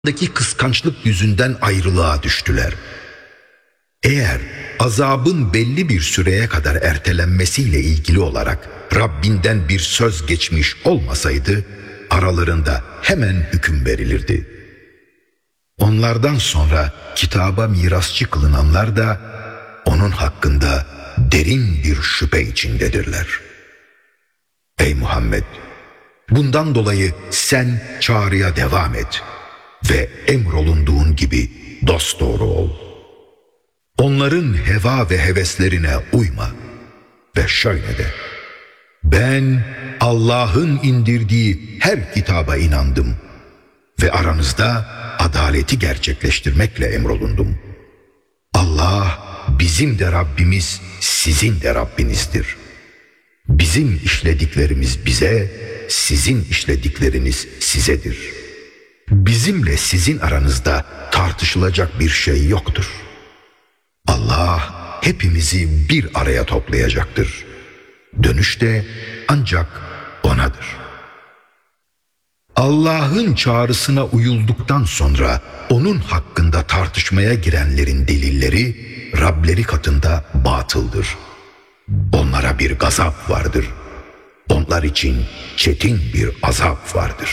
Daki kıskançlık yüzünden ayrılığa düştüler. Eğer azabın belli bir süreye kadar ertelenmesiyle ilgili olarak Rabbinden bir söz geçmiş olmasaydı, aralarında hemen hüküm verilirdi. Onlardan sonra kitaba mirasçı kılınanlar da onun hakkında derin bir şüphe içindedirler. Ey Muhammed! Bundan dolayı sen çağrıya devam et ve emrolunduğun gibi dosdoğru ol. Onların heva ve heveslerine uyma ve şöyle de: ben Allah'ın indirdiği her kitaba inandım ve aranızda adaleti gerçekleştirmekle emrolundum. Allah bizim de Rabbimiz, sizin de Rabbinizdir. Bizim işlediklerimiz bize, sizin işledikleriniz sizedir. Bizimle sizin aranızda tartışılacak bir şey yoktur. Allah hepimizi bir araya toplayacaktır. Dönüş de ancak O'nadır. Allah'ın çağrısına uyulduktan sonra onun hakkında tartışmaya girenlerin delilleri Rableri katında batıldır. Onlara bir gazap vardır. Onlar için çetin bir azap vardır.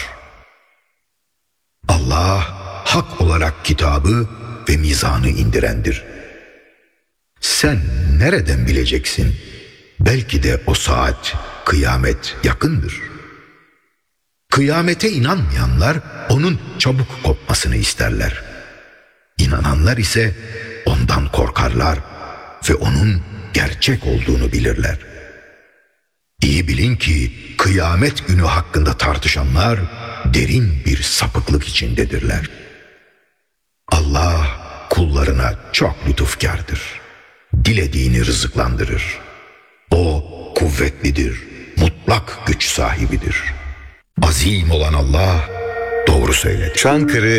Allah hak olarak kitabı ve mizanı indirendir. Sen nereden bileceksin? Belki de o saat, kıyamet yakındır. Kıyamete inanmayanlar onun çabuk kopmasını isterler. İnananlar ise ondan korkarlar ve onun gerçek olduğunu bilirler. İyi bilin ki kıyamet günü hakkında tartışanlar derin bir sapıklık içindedirler. Allah kullarına çok lütufkardır. Dilediğini rızıklandırır. O kuvvetlidir, mutlak güç sahibidir. Azim olan Allah doğru söyledi. Çankırı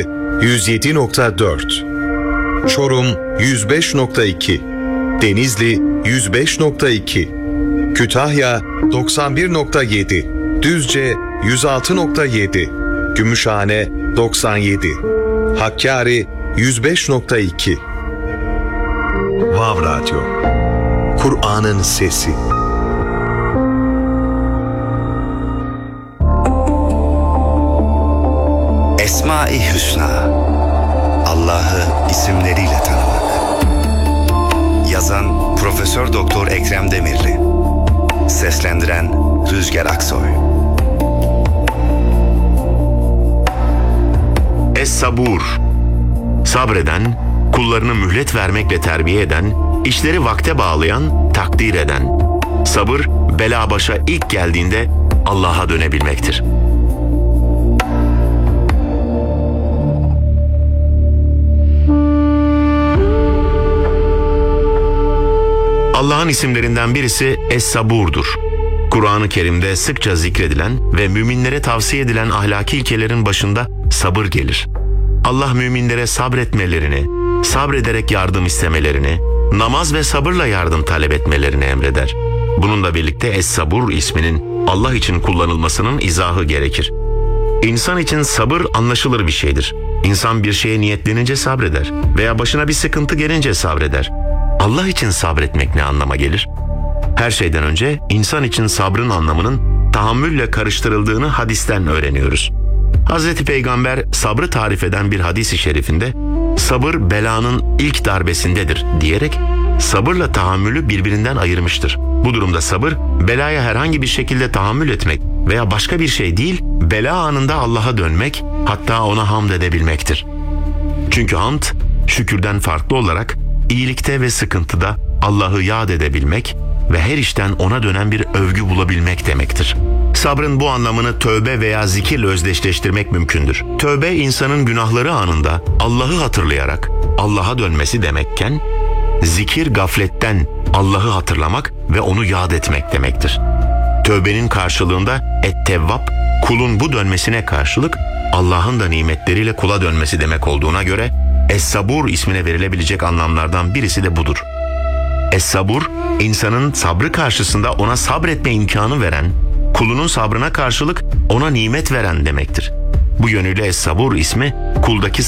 107.4, Çorum 105.2, Denizli 105.2, Kütahya 91.7, Düzce 106.7, Gümüşhane 97, Hakkari 105.2. Vav Radyo, Kur'an'ın sesi. Esma-i Hüsna, Allah'ı isimleriyle tanımak. Yazan Profesör Doktor Ekrem Demirli. Seslendiren Rüzgar Aksoy. Es-Sabur, sabreden, kullarını mühlet vermekle terbiye eden, işleri vakte bağlayan, takdir eden. Sabır, bela başa ilk geldiğinde Allah'a dönebilmektir. Allah'ın isimlerinden birisi Es-Sabur'dur. Kur'an-ı Kerim'de sıkça zikredilen ve müminlere tavsiye edilen ahlaki ilkelerin başında sabır gelir. Allah müminlere sabretmelerini, sabrederek yardım istemelerini, namaz ve sabırla yardım talep etmelerini emreder. Bununla birlikte Es-Sabur isminin Allah için kullanılmasının izahı gerekir. İnsan için sabır anlaşılır bir şeydir. İnsan bir şeye niyetlenince sabreder veya başına bir sıkıntı gelince sabreder. Allah için sabretmek ne anlama gelir? Her şeyden önce insan için sabrın anlamının tahammülle karıştırıldığını hadisten öğreniyoruz. Hazreti Peygamber sabrı tarif eden bir hadis-i şerifinde sabır belanın ilk darbesindedir diyerek sabırla tahammülü birbirinden ayırmıştır. Bu durumda sabır belaya herhangi bir şekilde tahammül etmek veya başka bir şey değil, bela anında Allah'a dönmek, hatta ona hamd edebilmektir. Çünkü hamd şükürden farklı olarak iyilikte ve sıkıntıda Allah'ı yad edebilmek ve her işten ona dönen bir övgü bulabilmek demektir. Sabrın bu anlamını tövbe veya zikirle özdeşleştirmek mümkündür. Tövbe insanın günahları anında Allah'ı hatırlayarak Allah'a dönmesi demekken, zikir gafletten Allah'ı hatırlamak ve onu yad etmek demektir. Tövbenin karşılığında et-tevvab, kulun bu dönmesine karşılık Allah'ın da nimetleriyle kula dönmesi demek olduğuna göre Es-Sabur ismine verilebilecek anlamlardan birisi de budur. Es-Sabur, insanın sabrı karşısında ona sabretme imkanı veren, kulunun sabrına karşılık ona nimet veren demektir. Bu yönüyle Es-Sabur ismi kuldaki